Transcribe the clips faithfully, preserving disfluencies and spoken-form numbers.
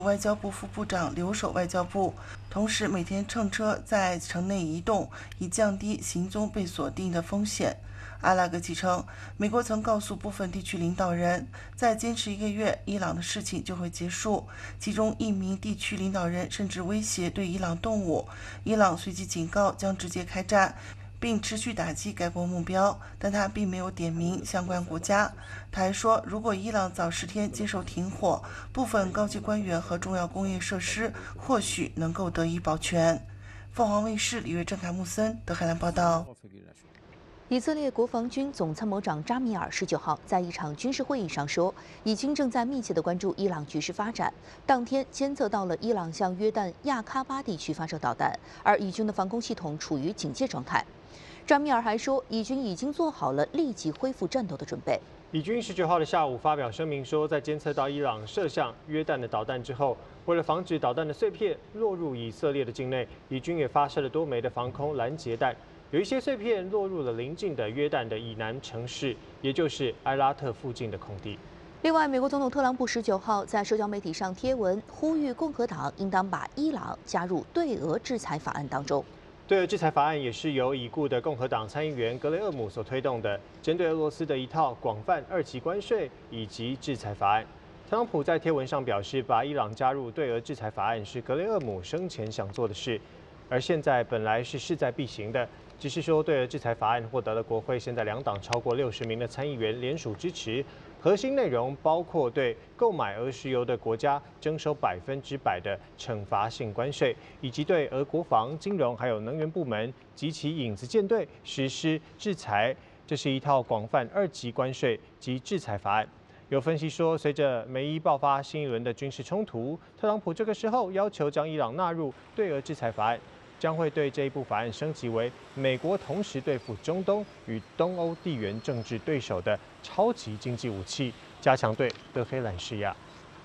外交部副部长留守外交部，同时每天乘车在城内移动，以降低行踪被锁定的风险。阿拉格基称，美国曾告诉部分地区领导人，再坚持一个月，伊朗的事情就会结束。其中一名地区领导人甚至威胁对伊朗动武，伊朗随即警告将直接开战，并持续打击该国目标，但他并没有点名相关国家。他还说，如果伊朗早十天接受停火，部分高级官员和重要工业设施或许能够得以保全。凤凰卫视里约郑凯木森德黑兰报道。 以色列国防军总参谋长扎米尔十九号在一场军事会议上说，以军正在密切地关注伊朗局势发展。当天监测到了伊朗向约旦亚喀巴地区发射导弹，而以军的防空系统处于警戒状态。扎米尔还说，以军已经做好了立即恢复战斗的准备。 以军十九号的下午发表声明说，在监测到伊朗射向约旦的导弹之后，为了防止导弹的碎片落入以色列的境内，以军也发射了多枚的防空拦截弹。有一些碎片落入了邻近的约旦的以南城市，也就是埃拉特附近的空地。 另外，美国总统特朗普十九号在社交媒体上贴文，呼吁共和党应当把伊朗加入对俄制裁法案当中。 对俄制裁法案也是由已故的共和党参议员格雷厄姆所推动的，针对俄罗斯的一套广泛二级关税以及制裁法案。特朗普在贴文上表示，把伊朗加入对俄制裁法案是格雷厄姆生前想做的事，而现在本来是势在必行的。只是说，对俄制裁法案获得了国会现在两党超过六十名的参议员联署支持。核心内容包括对购买俄石油的国家征收百分之百的惩罚性关税，以及对俄国防、金融还有能源部门及其影子舰队实施制裁。这是一套广泛二级关税及制裁法案。有分析说，随着美伊爆发新一轮的军事冲突，特朗普这个时候要求将伊朗纳入对俄制裁法案，将会对这一部法案升级为美国同时对付中东与东欧地缘政治对手的超级经济武器，加强对德黑兰施压。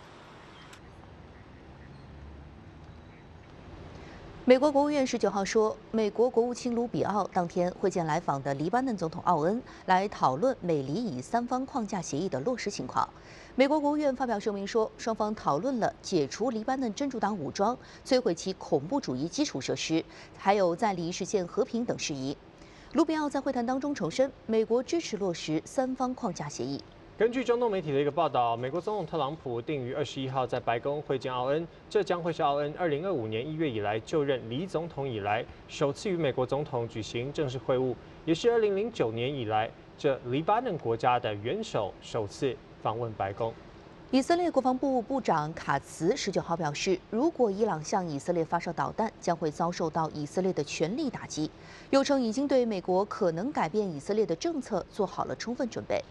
美国国务院十九号说，美国国务卿卢比奥当天会见来访的黎巴嫩总统奥恩，来讨论美黎以三方框架协议的落实情况。美国国务院发表声明说，双方讨论了解除黎巴嫩真主党武装、摧毁其恐怖主义基础设施，还有在黎实现和平等事宜。卢比奥在会谈当中重申，美国支持落实三方框架协议。 根据中东媒体的一个报道，美国总统特朗普定于二十一号在白宫会见奥恩，这将会是奥恩二零二五年一月以来就任黎总统以来首次与美国总统举行正式会晤，也是二零零九年以来这黎巴嫩国家的元首首次访问白宫。 以色列国防部部长卡茨十九号表示，如果伊朗向以色列发射导弹，将会遭受到以色列的全力打击，又称已经对美国可能改变以色列的政策做好了充分准备。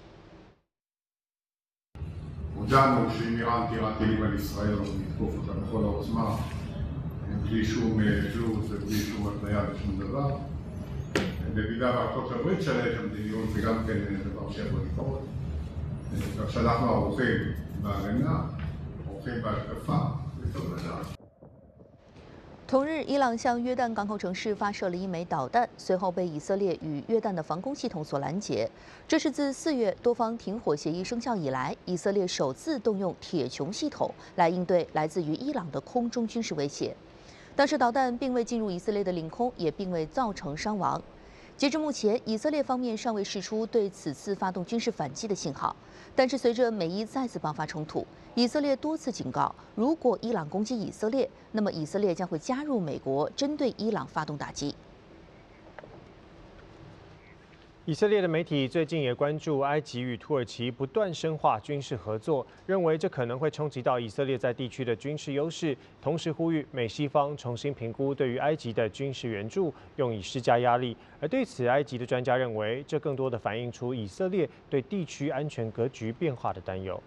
הודענו שאם איראן תירה טילים על ישראל אנחנו נתקוף אותה בכל העוצמה, בלי שום תירוץ ובלי שום התניה ושום דבר. במידה וארצות הברית שלה את המדיניות זה גם כן דבר שיכול לקרות. כך שאנחנו ערוכים בהגנה, ערוכים בהתקפה, וטוב לדעת. 同日，伊朗向约旦港口城市发射了一枚导弹，随后被以色列与约旦的防空系统所拦截。这是自四月多方停火协议生效以来，以色列首次动用铁穹系统来应对来自于伊朗的空中军事威胁。但是导弹并未进入以色列的领空，也并未造成伤亡。截至目前，以色列方面尚未释出对此次发动军事反击的信号。但是，随着美伊再次爆发冲突，以色列多次警告，如果伊朗攻击以色列，那么以色列将会加入美国针对伊朗发动打击。 以色列的媒体最近也关注埃及与土耳其不断深化军事合作，认为这可能会冲击到以色列在地区的军事优势，同时呼吁美西方重新评估对于埃及的军事援助，用以施加压力。而对此，埃及的专家认为，这更多的反映出以色列对地区安全格局变化的担忧。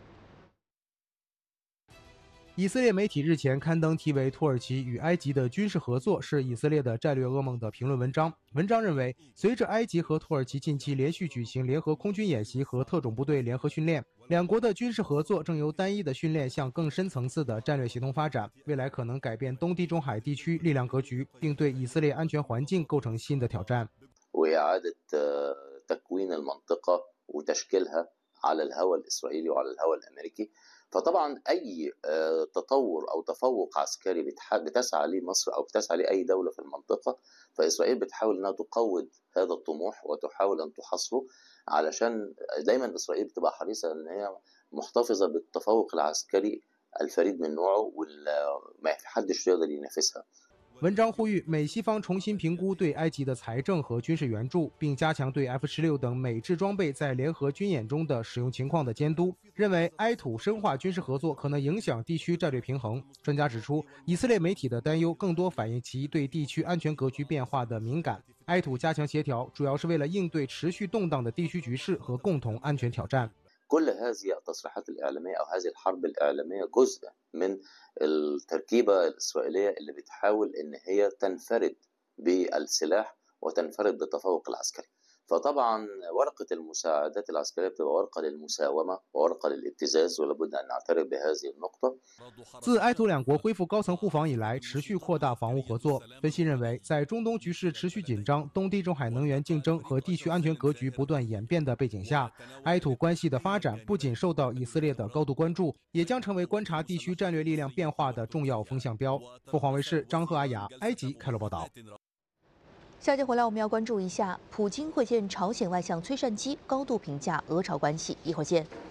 以色列媒体日前刊登题为《土耳其与埃及的军事合作是以色列的战略噩梦》的评论文章。文章认为，随着埃及和土耳其近期连续举行联合空军演习和特种部队联合训练，两国的军事合作正由单一的训练向更深层次的战略协同发展，未来可能改变东地中海地区力量格局，并对以色列安全环境构成新的挑战。 وإعادة تكوين المنطقة وتشكيلها على الهوى الإسرائيلي وعلى الهوى الأمريكي فطبعا اي تطور او تفوق عسكري بتسعى ليه مصر او بتسعى ليه اي دوله في المنطقه، فاسرائيل بتحاول انها تقوض هذا الطموح وتحاول ان تحاصره، علشان دايما اسرائيل بتبقى حريصه ان هي محتفظه بالتفوق العسكري الفريد من نوعه وما في حدش يقدر ينافسها。 文章呼吁美西方重新评估对埃及的财政和军事援助，并加强对 F 十六等美制装备在联合军演中的使用情况的监督，认为埃土深化军事合作可能影响地区战略平衡。专家指出，以色列媒体的担忧更多反映其对地区安全格局变化的敏感。埃土加强协调，主要是为了应对持续动荡的地区局势和共同安全挑战。 كل هذه التصريحات الإعلامية أو هذه الحرب الإعلامية جزء من التركيبة الإسرائيلية اللي بتحاول إن هي تنفرد بالسلاح وتنفرد بالتفوق العسكري. فطبعا ورقة المساعدات العسكرية بتبقى ورقة للمساومة وورقة للابتزاز، ولابد أن نعترف بهذه النقطة。 自埃土两国恢复高层互访以来，持续扩大防务合作。分析认为，在中东局势持续紧张、东地中海能源竞争和地区安全格局不断演变的背景下，埃土关系的发展不仅受到以色列的高度关注，也将成为观察地区战略力量变化的重要风向标。凤凰卫视张赫阿雅，埃及开罗报道。 下节回来，我们要关注一下普京会见朝鲜外相崔善基，高度评价俄朝关系。一会儿见。